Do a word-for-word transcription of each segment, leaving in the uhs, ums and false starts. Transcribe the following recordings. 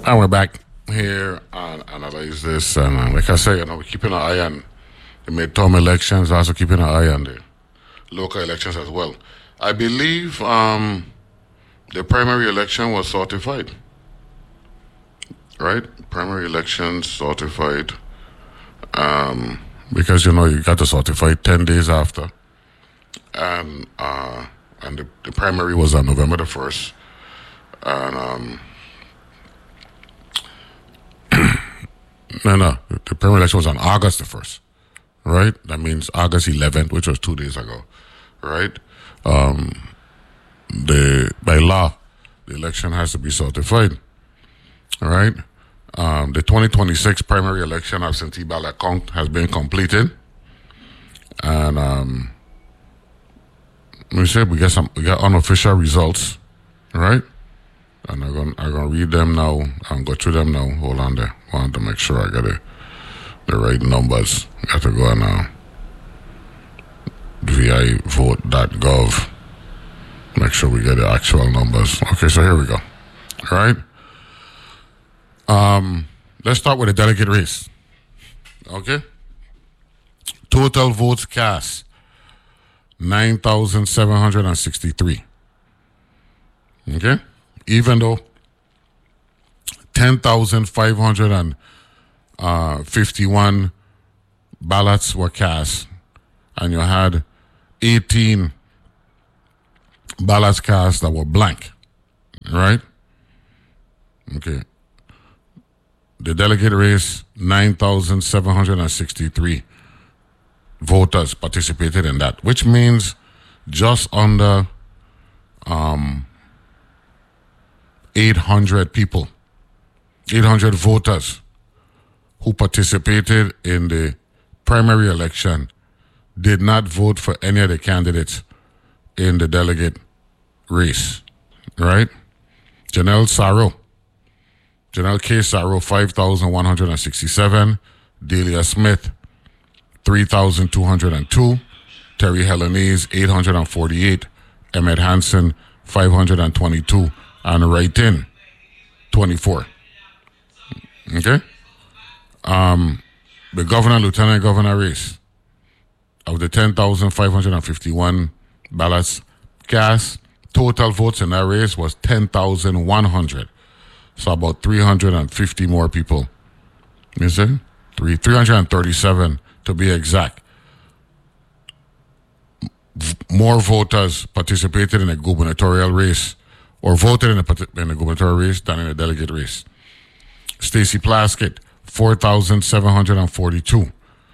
And we're back here and analyze this. And uh, like I say, you know, we're keeping an eye on the midterm elections, also keeping an eye on the local elections as well. I believe um, the primary election was certified, right? Primary elections certified. Um, because, you know, you got to certify ten days after. And uh, and the, the primary was on November the first. And... Um, No, no. The primary election was on August the first, right? That means August eleventh, which was two days ago, right? Um, the by law, the election has to be certified, all right? Um, the twenty twenty-six primary election absentee ballot count has been completed, and um, let me say we get some we got unofficial results, right? And I'm going I'm gonna read them now and go through them now. Hold on there. I want to make sure I got the, the right numbers. I got to go on uh, V I vote dot gov. Make sure we get the actual numbers. Okay, so here we go. All right. Um, let's start with the delegate race. Okay. Total votes cast, nine thousand seven hundred sixty-three. Okay. Even though ten thousand five hundred fifty-one ballots were cast, and you had eighteen ballots cast that were blank, right? Okay. The delegate race, nine thousand seven hundred sixty-three voters participated in that, which means just under um. eight hundred people, eight hundred voters who participated in the primary election did not vote for any of the candidates in the delegate race, right? Janelle Sarro, Janelle K. Sarro, five thousand one hundred sixty-seven, Delia Smith, three thousand two hundred two, Terry Helenese, eight hundred forty-eight, Emmett Hansen, five hundred twenty-two, and write-in, twenty-four. Okay? Um, the governor, lieutenant governor race, of the ten thousand five hundred fifty-one ballots cast, total votes in that race was ten thousand one hundred. So about three hundred fifty more people. You see? Three, three hundred thirty-seven to be exact. V- more voters participated in a gubernatorial race or voted in the, in the gubernatorial race than in the delegate race. Stacey Plaskett, four thousand seven hundred forty-two.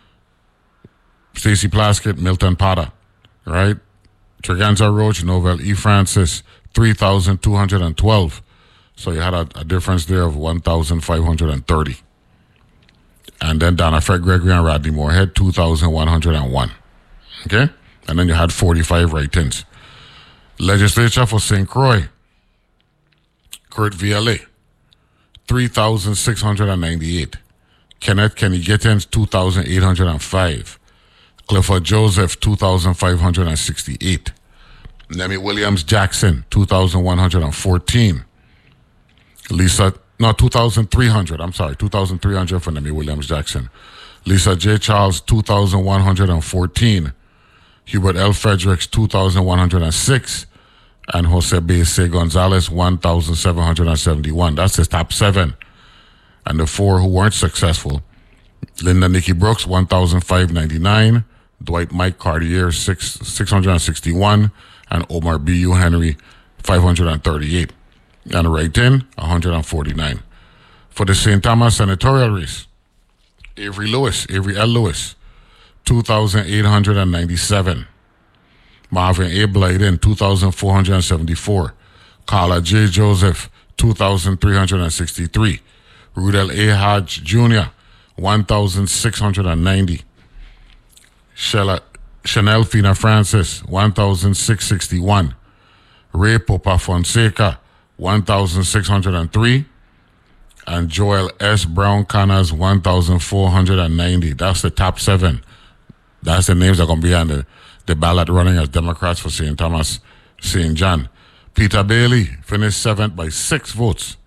Stacey Plaskett, Milton Potter, right? Treganza Roach, Novell E. Francis, three thousand two hundred twelve. So you had a, a difference there of one thousand five hundred thirty. And then Donna Fred Gregory and Rodney Moorhead, two thousand one hundred one. Okay? And then you had forty-five write-ins. Legislature for Saint Croix, Kurt V L A, three thousand six hundred ninety-eight. Kenneth Kenny Gittins, two thousand eight hundred five. Clifford Joseph, two thousand five hundred sixty-eight. Nemi Williams Jackson, two thousand one hundred fourteen. Lisa, no, two thousand three hundred. I'm sorry, two thousand three hundred for Nemi Williams Jackson. Lisa J. Charles, two thousand one hundred fourteen. Hubert L. Fredericks, two thousand one hundred six. And Jose B. C. Gonzalez, one thousand seven hundred seventy-one. That's the top seven. And the four who weren't successful: Linda Nikki Brooks, one thousand five hundred ninety-nine. Dwight Mike Cartier, six, 661. And Omar B. U. Henry, five hundred thirty-eight. And write-in, one hundred forty-nine. For the Saint Thomas senatorial race, Avery Lewis, Avery L. Lewis, two thousand eight hundred ninety-seven. Marvin A. Blyden, two thousand four hundred seventy-four. Carla J. Joseph, two thousand three hundred sixty-three. Rudel A. Hodge Junior, one thousand six hundred ninety. Shella, Chanel Fina Francis, one thousand six hundred sixty-one. Ray Popa Fonseca, one thousand six hundred three. And Joel S. Brown Connors, one thousand four hundred ninety. That's the top seven. That's the names that are going to be on the, the ballot running as Democrats for Saint Thomas, Saint John. Peter Bailey finished seventh by six votes.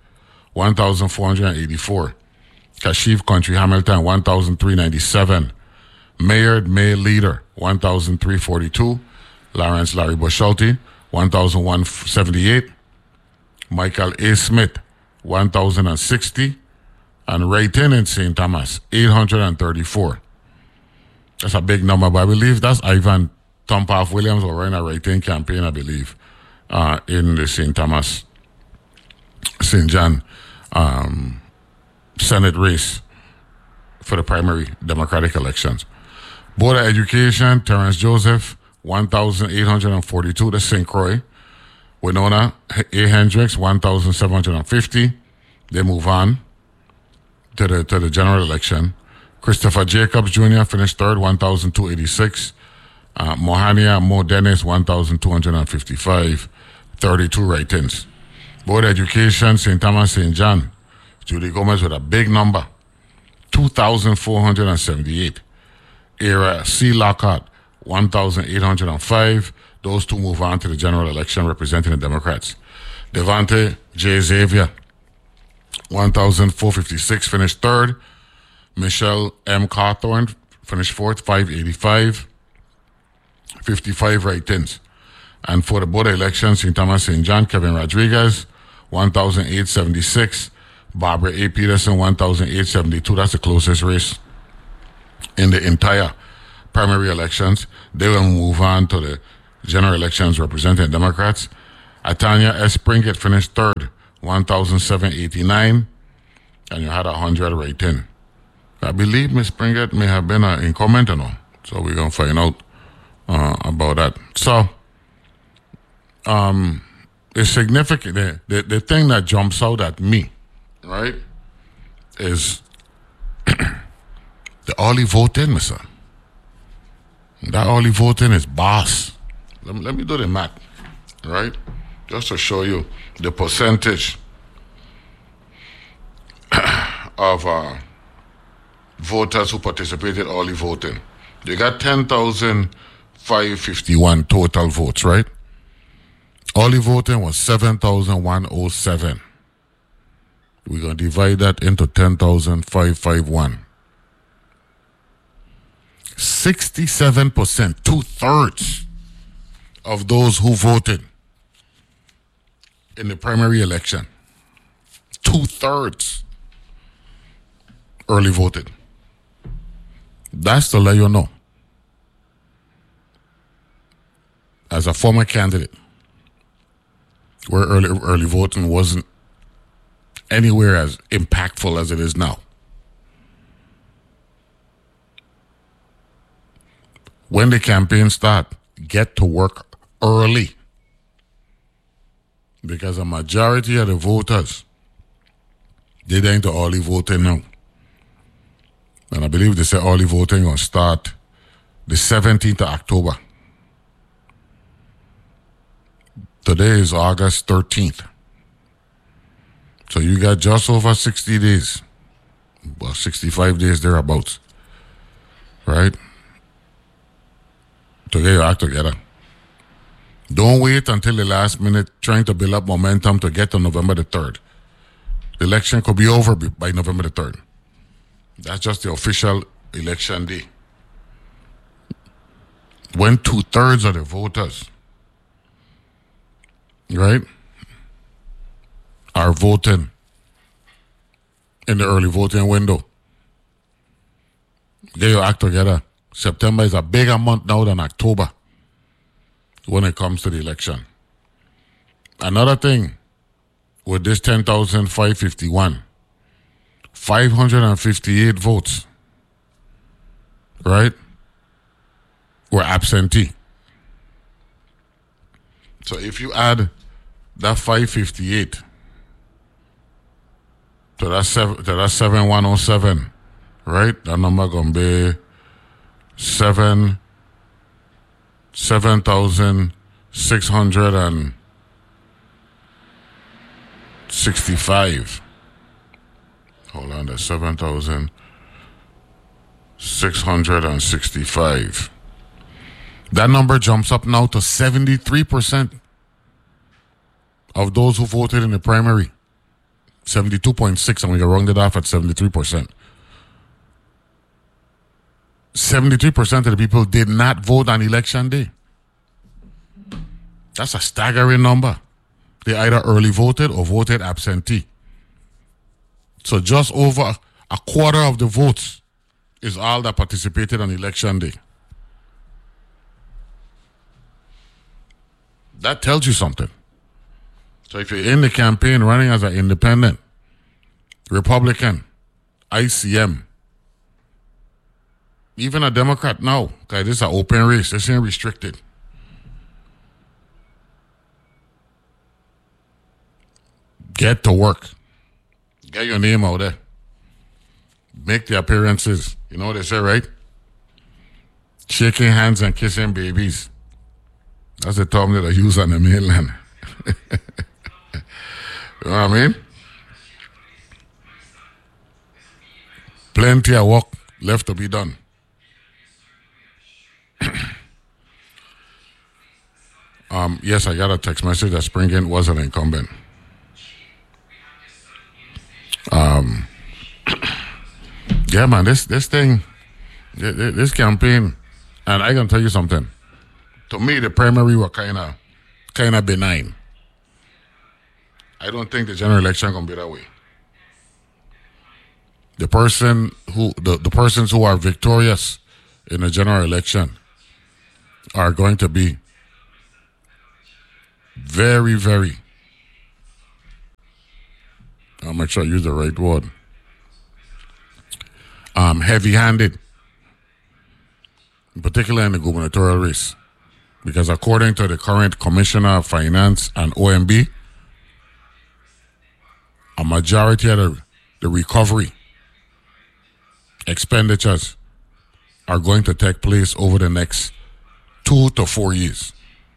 one thousand four hundred eighty-four. Kashif Country Hamilton, one thousand three hundred ninety-seven. Mayor May Leader, one thousand three hundred forty-two. Lawrence Larry Bushalty, one thousand one hundred seventy-eight. Michael A. Smith, one thousand sixty. And Rayton in Saint Thomas, eight hundred thirty-four. That's a big number, but I believe that's Ivan Tompath Williams or running a Rayton campaign, I believe, uh, in the Saint Thomas, Saint John um, Senate race for the primary Democratic elections. Board of Education, Terrence Joseph, one thousand eight hundred forty-two. The Saint Croix. Winona A. Hendricks, one thousand seven hundred fifty. They move on to the to the general election. Christopher Jacobs Junior finished third, one thousand two hundred eighty-six. Uh, Mohania Mo Dennis, one thousand two hundred fifty-five. thirty-two write-ins. Board of Education, Saint Thomas, Saint John. Judy Gomez with a big number, two thousand four hundred seventy-eight. Era C. Lockhart, one thousand eight hundred five. Those two move on to the general election representing the Democrats. Devante J. Xavier, one thousand four hundred fifty-six, finished third. Michelle M. Cawthorn finished fourth, five hundred eighty-five. fifty-five write-ins. And for the Board of Elections, Saint Thomas, Saint John, Kevin Rodriguez, one thousand eight hundred seventy-six. Barbara A. Peterson, one thousand eight hundred seventy-two. That's the closest race in the entire primary elections. They will move on to the general elections representing Democrats. Atanya S. Springett finished third, one thousand seven hundred eighty-nine, and you had one hundred write-in. I believe Miss Springett may have been an incumbent or no, so we're going to find out uh, about that. So, um, it's significant. The, the, the thing that jumps out at me, right, is the early voting, mister. That early voting is boss. Let me, let me do the math, right? Just to show you the percentage of uh, voters who participated early voting. They got ten thousand five hundred fifty-one total votes, right? Early voting was seven thousand one hundred seven. We're going to divide that into ten thousand five hundred fifty-one. sixty-seven percent, two-thirds of those who voted in the primary election, two-thirds early voted. That's to let you know. As a former candidate, where early early voting wasn't anywhere as impactful as it is now. When the campaign start, get to work early. Because a majority of the voters, they're into early voting now. And I believe they say early voting will start the seventeenth of October. Today is August thirteenth. So you got just over sixty days. Well, sixty-five days thereabouts. Right? To get your act together. Don't wait until the last minute trying to build up momentum to get to November the third. The election could be over by November the third. That's just the official election day. When two-thirds of the voters, right, are voting in the early voting window. Get your act together. September is a bigger month now than October when it comes to the election. Another thing with this ten thousand five hundred fifty-one, five hundred fifty-eight votes, right, were absentee. So if you add that five hundred fifty-eight to that seven to that seven one oh seven, right, that number gonna be seven seven thousand six hundred and sixty-five. Hold on, that's seven thousand six hundred and sixty-five. That number jumps up now to seventy-three percent of those who voted in the primary seventy-two point six, and we got rounded off at seventy-three percent. seventy-three percent of the people did not vote on election day. That's a staggering number. They either early voted or voted absentee. So just over a quarter of the votes is all that participated on election day. That tells you something. So if you're in the campaign running as an independent, Republican, I C M, even a Democrat now, okay, this is an open race. This ain't restricted. Get to work. Get your name out there. Make the appearances. You know what they say, right? Shaking hands and kissing babies. That's the term that I use on the mainland. You know what I mean? Plenty of work left to be done. um, yes, I got a text message that Springate was an incumbent. Um, yeah, man, this this thing, this, this campaign, and I can tell you something. To me, the primary were kind of kind of benign. I don't think the general election gonna be that way. The person who the, the persons who are victorious in the general election are going to be very, very, I'll make sure I use the right word, um, heavy-handed, in particular in the gubernatorial race. Because according to the current Commissioner of Finance and O M B, a majority of the, the recovery expenditures are going to take place over the next two to four years.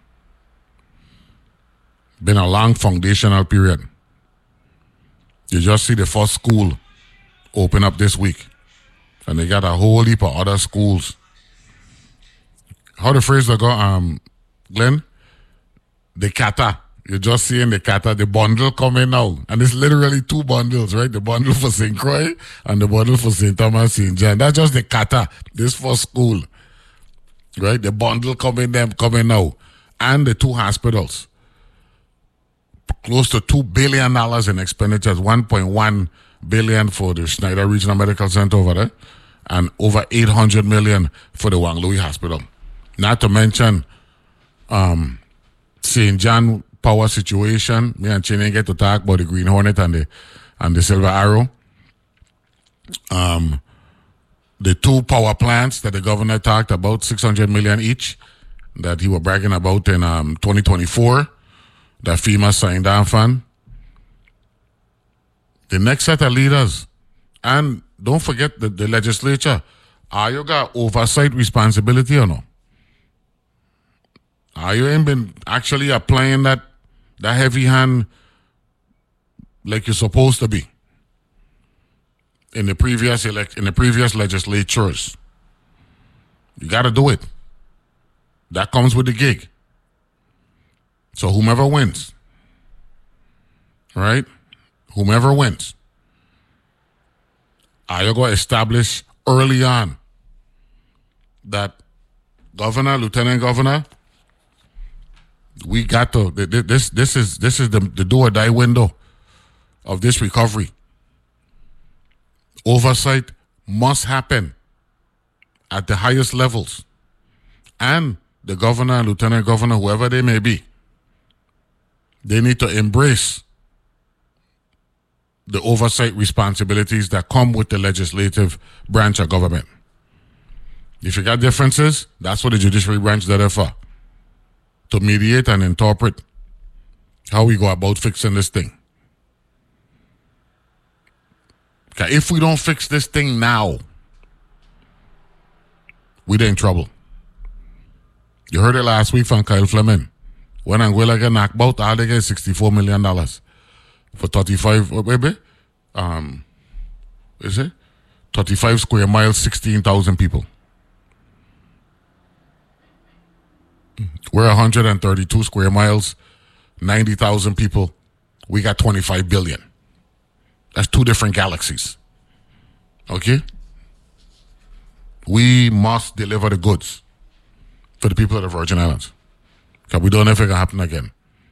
Been a long foundational period. You just see the first school open up this week, and they got a whole heap of other schools. How the phrase that go, um, Glenn? The kata. You're just seeing the kata, the bundle coming now. And it's literally two bundles, right? The bundle for Saint Croix and the bundle for Saint Thomas, Saint John. That's just the kata, this for school. Right? The bundle coming them coming now. And the two hospitals. Close to two billion dollars in expenditures, one point one billion dollars for the Schneider Regional Medical Center over there, and over eight hundred million dollars for the Wang Louis Hospital. Not to mention um, Saint John power situation. Me and Chinny get to talk about the Green Hornet and the and the Silver Arrow. Um, the two power plants that the governor talked about, six hundred million dollars each, that he was bragging about in um, twenty twenty-four, that FEMA signed off on. The next set of leaders, and don't forget the, the legislature, are you got oversight responsibility or no? Are you ain't been actually applying that that heavy hand like you're supposed to be in the previous elect in the previous legislatures? You got to do it. That comes with the gig. So whomever wins, right? Whomever wins, are you going to establish early on that governor, lieutenant governor, we got to this. This is this is the, the do or die window of this recovery. Oversight must happen at the highest levels, and the governor and lieutenant governor, whoever they may be, they need to embrace the oversight responsibilities that come with the legislative branch of government. If you got differences, that's what the judiciary branch is there for. To mediate and interpret how we go about fixing this thing. Okay, if we don't fix this thing now, we're in trouble. You heard it last week from Kyle Fleming. When Anguilla get knocked out, all they get is sixty-four million dollars for thirty-five, what baby? Um, is it? thirty-five square miles, sixteen thousand people. We're one hundred thirty-two square miles, ninety thousand people. We got twenty-five billion. That's two different galaxies. Okay? We must deliver the goods for the people of the Virgin Islands. Because we don't know if it can happen again.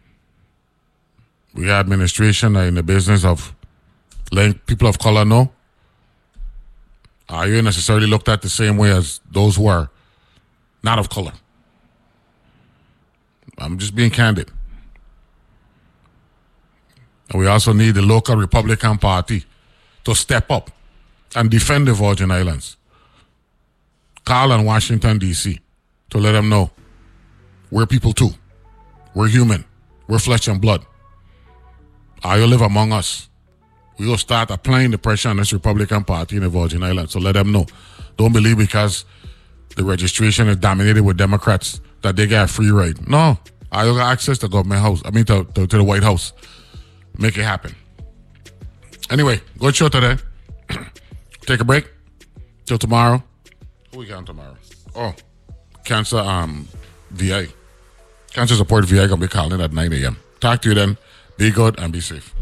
We have administration in the business of letting people of color know. Are you necessarily looked at the same way as those who are not of color? I'm just being candid. And we also need the local Republican Party to step up and defend the Virgin Islands. Call on Washington, D C to let them know we're people too. We're human. We're flesh and blood. Are you live among us? We will start applying the pressure on this Republican Party in the Virgin Islands. So let them know. Don't believe because the registration is dominated with Democrats that they get a free ride. No. I got access to government house. I mean to, to, to the White House. Make it happen. Anyway, good show today. Take a break. Till tomorrow. Who we got tomorrow? Oh, Cancer um V I. Cancer Support V I gonna be calling at nine a.m. Talk to you then. Be good and be safe.